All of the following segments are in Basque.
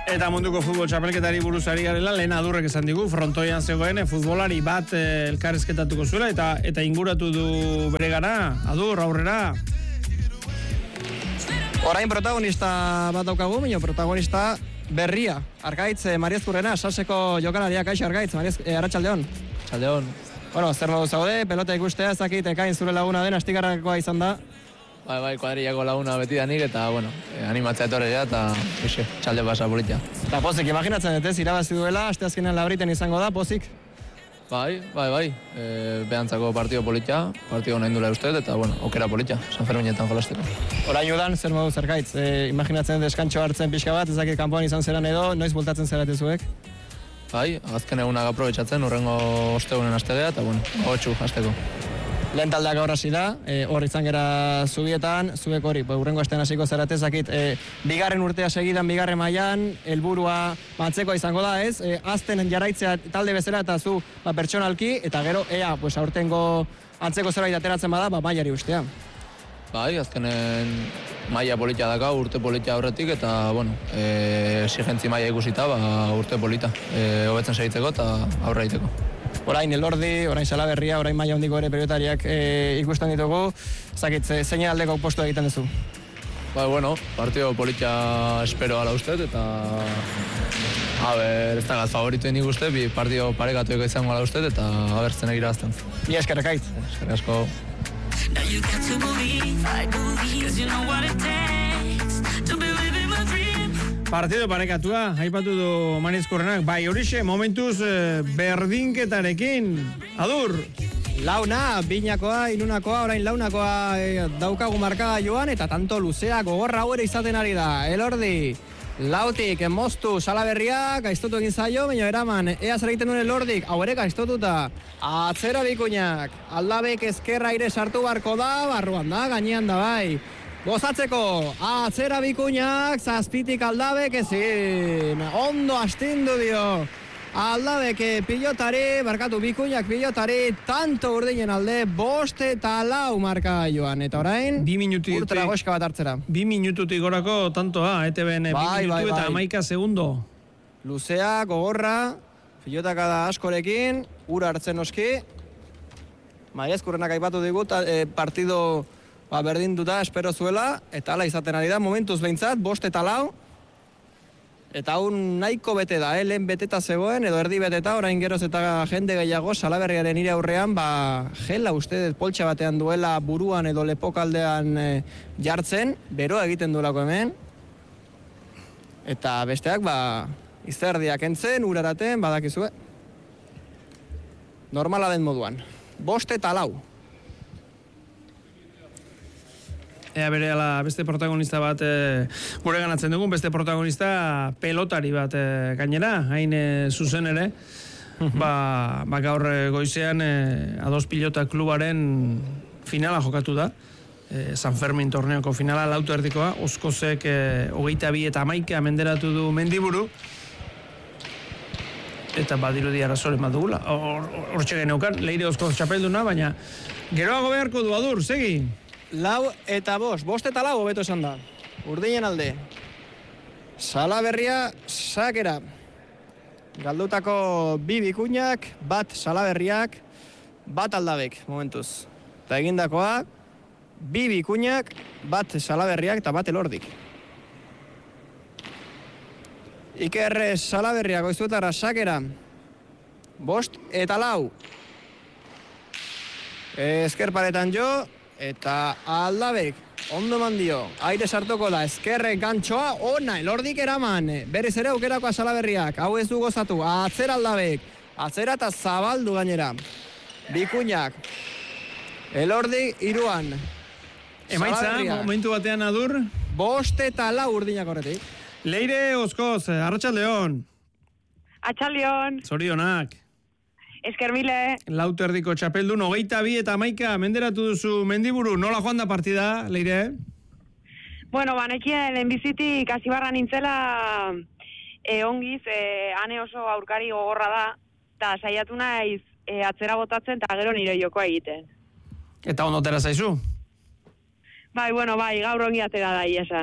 Eta munduko futbol txapelketari buruz ari garela, lehen Adurrek esan digu, frontoian zegoen futbolari bat elkarrezketatuko zuela, eta inguratu du bere gara. Adur, aurrera. Orain protagonista bat daukagu, baina protagonista berria. Arkaitz, Mariazkurrena, Saseko jokalaria, kaixo Arkaitz, Arratsaldeon. Arratsaldeon. Bueno, zer modu zaude, pelota ikustea, ezakit, ekain zure laguna den, astigarrakoa izan da. Bai, kuadrillako laguna beti da nik, eta, animatzea etorrea, eta, txalde pasa politia. Eta pozik, imaginatzen dut ez, irabazi duela, asteazkenean Labriten izango da, pozik? Bai. Behantzako partio politia, partio nahi dula uste, eta, aukera politia, San Ferminetan jolasteko. Orain udan, zer modu Zergaitz, imaginatzen dut eskantxo hartzen pixka bat, ezakit kanpoan izan zeran edo, noiz bultatzen zeratezuek? Bai, azken egunak aprobetxatzen, urrengo ostegunen astegea, eta, hotxu, hasteko. Lehen taldeak gaur hasi da, hor izan gera zubietan, zuek hori, urrengo astean hasiko zeratezakit, bigarren urtea segidan, bigarren mailan, helburua matzekoa izango da, ez? Azten jarraitzea talde bezala eta zu pertsonalki, eta gero, aurtengo antzeko zerbait ateratzen bada, mailari ustea. Bai, azkenen maila politia daka, urte politia aurretik, eta, exigentzi maila ikusita, urte polita, hobetzen segitzeko eta aurre egiteko. Orain Elordi, orain Salaberria, orain maila hondiko ere periodariak ikusten ditugu, zakit, zein aldeko postu egiten duzu? Partio politia espero ala uste, eta ez da gaz favoritoen nik uste, bi partio parekatueko izango ala uste, eta zen egira azten. Ni eskerrak ait. Eskerrak asko. Partido parekatua, aipatu du Mariazkurrenak, bai horixe, momentuz berdinketarekin. Adur! Launa, binakoa, inunakoa, orain launakoa daukagu markada joan, eta tanto luzea gogorra hau ere izaten ari da. Elordi, lautik, moztu, Salaberriak, gaiztotu egin zaio, baina eraman, ea zer egiten duen Elordik, hau ere gaiztotuta. Atzera bikuñak, Aldabek ezkerra ire sartu barko da, barruan da, gainean da bai. Gozatzeko, atzera bikuñak, zazpitik Aldabek ezin. Ondo astindu dio. Aldabek pilotari, barkatu bikuñak pilotari, tanto urdinen alde, 5 eta 4 marka joan. Eta orain, ultra goxka bat hartzera. 2 minututik gorako tantoa, ETB-en 2 minutu eta 11 segundo. Luzea, gogorra, pilotaka da askorekin, ura hartzen oski. Mariazkurrenak aipatu digut, partido berdinduta espero zuela, eta ala izaten ari da, momentuz behintzat, 5 eta 4. Eta hau nahiko bete da, lehen beteta zegoen, edo erdi beteta, orain geroz eta jende gehiago, Salaberriaren nire aurrean, jela uste poltsa batean duela buruan edo lepokaldean jartzen, beroa egiten duelako hemen. Eta besteak, izerdiak entzen, uraraten, badakizue. Normala den moduan. 5 eta 4. Ea berehala beste protagonista bat gure ganatzen dugun, beste protagonista pelotari bat gainera, hain zuzen ere. Gaur goizean A2 Pilota klubaren finala jokatu da. San Fermin torneoko finala, lauto erdikoa, Oskozek 22 eta 11 menderatu du Mendiburu. Eta badirudi arazoren bat dugula. Hortxe geneukan, Leire Oskoz txapelduna, baina geroago beharko du Adur, segi. 4 eta 5, 5 eta 4 beto esan da. Urdinen alde. Salaberria, sakera. Galdutako 2 bikuñak, bat Salaberriak, bat Aldabek, momentuz. Eta egindakoa, 2 bikuñak, bat Salaberriak eta bat Elordik. Iker Salaberriak goizuetara sakera. 5 eta 4. Ezkerparetan jo, eta Aldabek, ondo mandio, aire sartuko da, ezkerre gantxoa, ona, Elordik eraman, berriz ere aukerakoa Salaberriak, hau ez du gozatu, atzera Aldabek, atzera eta zabaldu gainera, bikuñak, Elordik iruan, Emaitza, momentu batean Adur. 5 eta 4 urdinak horretik. Leire Oskoz, Arratsaldeon. Arratsaldeon. Zorionak. Esker mile. Lauto erdiko txapeldun, 22 eta 11 menderatu duzu Mendiburu. Nola joan da partida, Leire? Nekien lehenbizitik hasibarra nintzela ongiz, ane oso aurkari gogorra da, eta saiatu naiz atzera botatzen eta gero nire jokoa egiten. Eta ondo tera zaizu? Bai, gaur ongi atera da esan.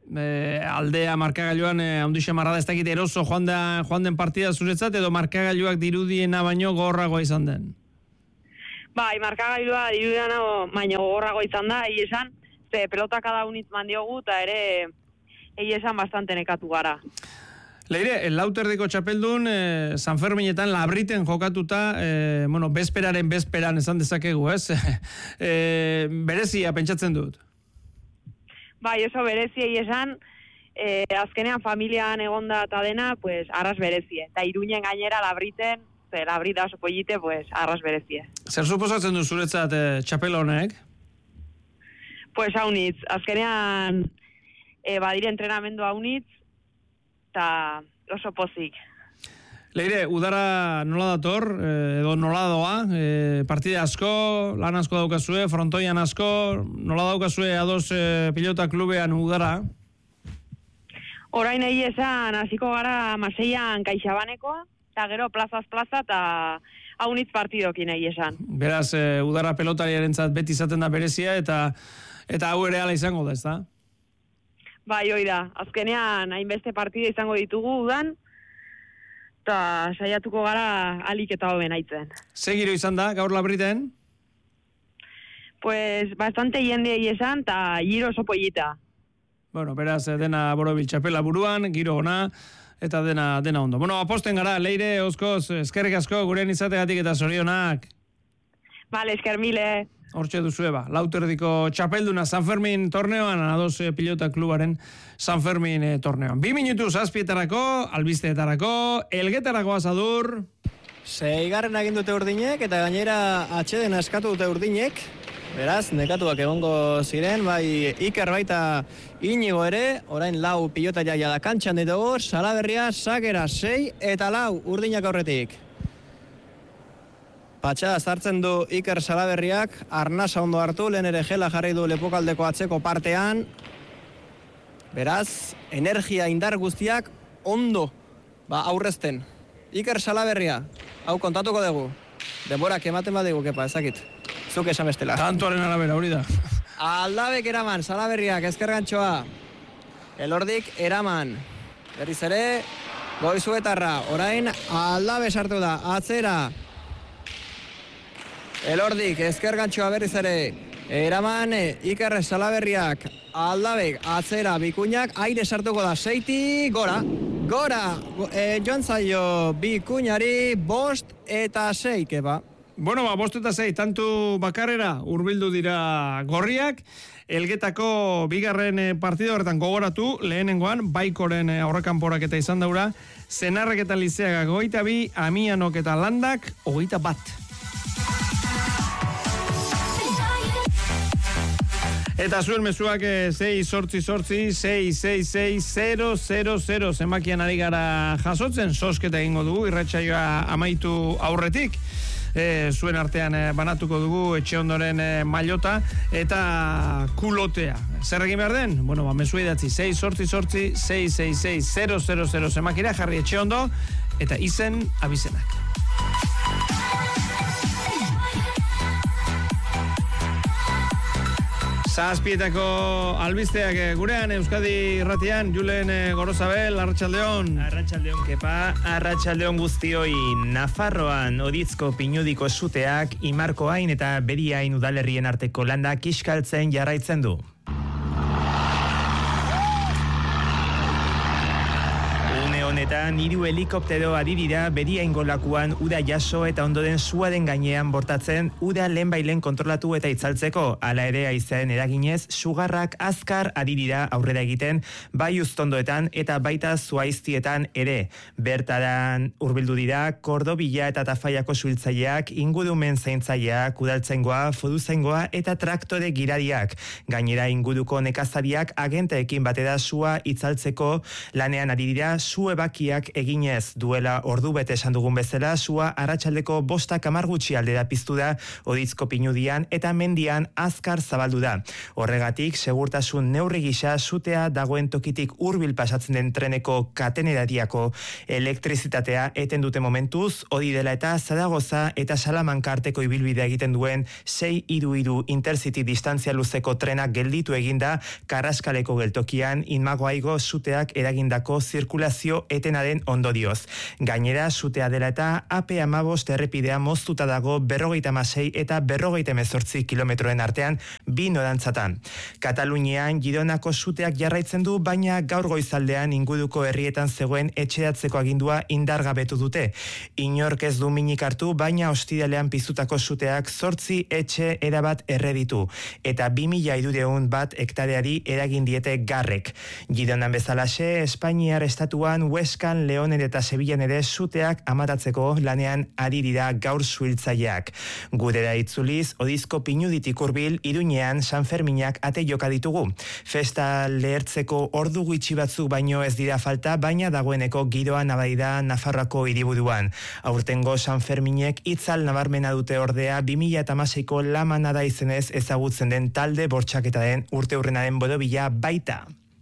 aldea markagailuan handixe marrada ez dakit eroso joan den partida zuretzat edo markagailuak dirudiena baino gogorragoa izan den? Bai, markagailua dirudiena baino gogorragoa izan da, esan, ze pelota kada unitz mandiogu, eta ere esan bastante nekatu gara. Leire, Lauterdiko txapeldun San Ferminetan Labriten jokatuta, bezperaren bezperan esan dezakegu, ez? Berezia pentsatzen dut. Bai, oso berezia esan, azkenean familian egonda eta dena, pues, arras berezie. Eta Iruñen gainera Labriten, Labrita oso pollite, pues, arras berezie. Zer suposatzen du zuretzat txapel honek? Pues haunitz, azkenean badire entrenamendu haunitz, eta oso pozik. Leire, udara nola dator, edo nola doa, partide asko, lan asko daukazue, frontoian asko, nola daukazue ados pilota klubean udara? Orain esan, hasiko gara Maseian Kaixabanekoa, eta gero plazaz plaza, eta haunitz partidokin esan. Beraz, udara pelotariarentzat beti izaten da berezia, eta hau ere ala izango da, ez da? Bai, hoi da. Azkenean, hainbeste partida izango ditugu udan, eta saiatuko gara alik eta hoben aitzen. Ze giro izan da, gaur Labriten? Pues, bastante jendei esan, eta giro oso pollita. Bueno, beraz, dena borobil txapela buruan, giro ona, eta dena ondo. Bueno, aposten gara, Leire, Oskoz, eskerrik asko, gurean izategatik eta zorionak. Vale, esker mile. Hortxe duzueba, Lauterdiko txapelduna San Fermin torneoan, anadoz pilota klubaren San Fermin torneoan. 2 minutu zazpietarako, albisteetarako, Elgetarako azadur. 6. agindute urdinek, eta gainera atxeden askatu dute urdinek. Beraz, nekatuak egongo ziren, bai Iker baita Inigo ere, orain 4 pilota jaia da kantxan ditugu, Salaberria, Sakera 6 eta 4 urdinak aurretik. Patxada zartzen du Iker Salaberriak, arnasa ondo hartu, lehen ere gela jarri du lepokaldeko atzeko partean. Beraz, energia indar guztiak ondo aurrezten. Iker Salaberria, hau kontatuko dugu. Denborak ematen badigu, kepa, ezakit. Zuk esan bestela. Tantoaren arabera, hori da. Aldabek eraman, Salaberriak, ezker gantxoa. Elordik eraman. Berriz ere, Goizuetarra, orain Aldabe sartu da, atzera. Elordik, ezker gantxoa berriz ere, eraman Iker Salaberriak, Aldabek, atzera, Bikuñak, aire sartuko da, 6 gora, joan zaio Bikuñari, 5 eta 6, kepa. Bueno, 5 eta 6, tantu bakarrera, hurbildu dira gorriak, Elgetako bigarren partido horretan gogoratu, lehenengoan, Baikoren aurrekanporak eta izan daura, Zenarrek eta Lizeaga 22, Amianok eta Landak 21. Eta zuen mezuak 6-8-6-6-6-0-0-0 zenbakian ari gara jasotzen, sosketa egingo dugu, irratsaioa amaitu aurretik. Zuen artean banatuko dugu etxe ondoren mailota eta kulotea. Zer egin behar den? Bueno, mezu idatzi 6-8-6-6-6-0-0-0 zenbakira, jarri etxe ondo eta izen abizenak. Zazpietako albisteak gurean, Euskadi irratian, Julen Gorosabel, Arratsaldeon. Arratsaldeon, kepa, arratsaldeon guztioi. Nafarroan Odizko Pinudiko suteak Imarkoain eta Beriain udalerrien arteko landa kiskaltzen jarraitzen du. Honetan, 3 helikoptero ari dira Beriaingo lakuan uda jaso eta ondoren suaren gainean bortatzen uda lehenbailen kontrolatu eta itzaltzeko. Hala ere haizeen eraginez, sugarrak azkar ari dira aurrera egiten, bai uztondoetan eta baita zuaiztietan ere. Bertaran hurbildu dira, Kordobila eta Tafaiako suhiltzaileak, ingurumen zaintzaileak, udaltzaingoa, foruzaingoa eta traktore girariak. Gainera inguruko nekazariak agenteekin batera sua itzaltzeko lanean ari dira, su makiak eginez. Duela ordu bete esan dugun bezala, sua arratsaldeko 5:10 gutxi aldera piztu da Odizko Pinudian eta mendian azkar zabaldu da. Horregatik, segurtasun neurri gisa sutea dagoen tokitik hurbil pasatzen den treneko katenerariako elektrizitatea eten dute momentuz, hori dela eta Zaragoza eta Salamanca arteko ibilbidea egiten duen 632 Intercity distantzia luzeko trenak gelditu eginda Karraskaleko geltokian Inmagoaigo suteak eragindako zirkulazio etenaren ondorioz. Gainera, sutea dela eta AP15 errepidea moztuta dago 56 eta 58 kilometroen artean bi norantzatan. Katalunian Gironako suteak jarraitzen du, baina gaur goizaldean inguruko herrietan zegoen etxeratzeko agindua indargabetu dute. Inork ez du minik hartu, baina ostiralean piztutako suteak 8 etxe erabat erreditu eta 2.200 bat hektareari eragin diete garrek. Gironan bezalaxe, Espainiar estatuan, Huescan, Leonen eta Sevillan ere suteak amatatzeko lanean ari dira gaur suhiltzaileak. Gurera itzuliz, Odizko Pinuditik hurbil, Iruñean San Ferminak ate joka ditugu. Festa lehertzeko ordu gutxi batzuk baino ez dira falta, baina dagoeneko giroa nabai da Nafarroako hiriburuan. Aurtengo San Ferminek itzal nabarmena dute ordea 2016ko Lamanada izenez ezagutzen den talde bortxaketaren urteurrenaren borobila baita.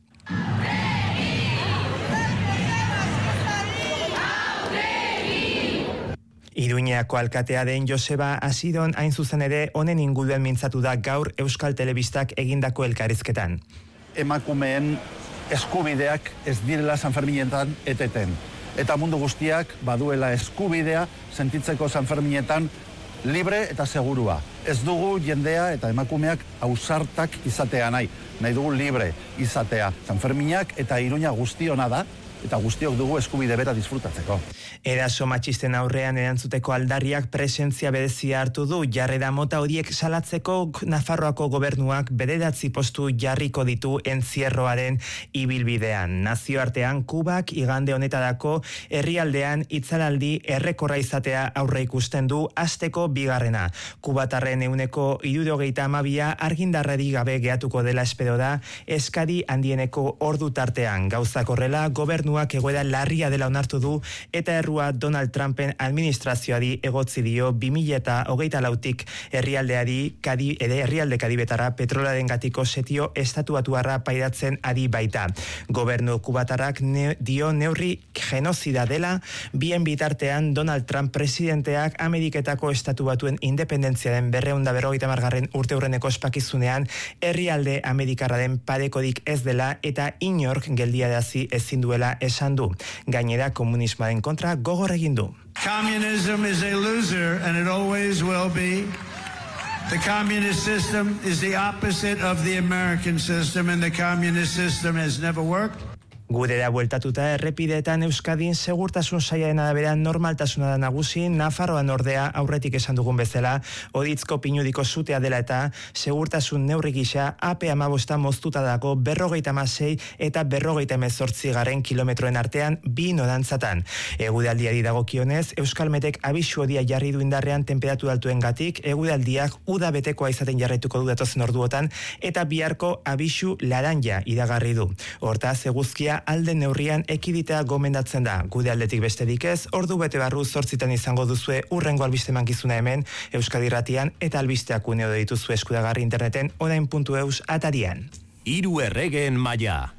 Iruñeako alkatea den Joseba Asidon hain zuzen ere honen inguruen mintzatu da gaur Euskal Telebistak egindako elkarrizketan. Emakumeen eskubideak ez direla Sanferminetan eteten. Eta mundu guztiak baduela eskubidea sentitzeko Sanferminetan libre eta segurua. Ez dugu jendea eta emakumeak ausartak izatea nahi. Nahi dugu libre izatea. Sanferminak eta Iruña guztiona da, eta guztiok dugu eskubide bera disfrutatzeko. Eraso matxisten aurrean erantzuteko aldarriak presentzia berezia hartu du. Jarrera mota horiek salatzeko Nafarroako gobernuak 9 postu jarriko ditu entzierroaren ibilbidean. Nazioartean Kubak igande honetarako herrialdean itzalaldi errekorra izatea aurre ikusten du asteko bigarrena. Kubatarren 72% argindarrari gabe gehatuko dela espero da eskari handieneko ordu tartean. Gauzak horrela, gobernuak egoera larria dela onartu du eta errua Donald Trumpen administrazioari egotzi dio 2024tik herrialdeari herrialde kadibetara petrolaren gatiko setio estatuatuarra pairatzen ari baita. Gobernu kubatarrak dio neurri genozida dela, bien bitartean Donald Trump presidenteak Ameriketako estatu batuen independentziaren 250. urteurreneko ospakizunean herrialde amerikarraren parekorik ez dela eta inork geldiarazi ezin duela esan du. Gainera komunismoaren kontra gogor egin du. Communism is a loser and it always will be. The communist system is the opposite of the American system and the communist system has never worked. Gurera bueltatuta errepideetan Euskadin segurtasun sailaren arabera normaltasuna da nagusi, Nafarroan ordea aurretik esan dugun bezala, Odizko Pinudiko sutea dela eta segurtasun neurri gisa AP15 moztuta dago 56 eta 58 kilometroen artean bi norantzatan. Eguraldiari dagokionez, Euskalmetek abisu horia jarri du indarrean tenperatura altuengatik, eguraldiak uda betekoa izaten jarraituko du datozen orduotan eta biharko abisu laranja iragarri du. Hortaz, eguzkia alde neurrian ekiditea gomendatzen da. Gure aldetik besterik ez, ordu bete barru 8 izango duzue urrengo albiste mankizuna hemen Euskadi Irratian eta albisteak uneo dituzue eskuragarri interneten orain.eus atarian. 3 erregeen maila.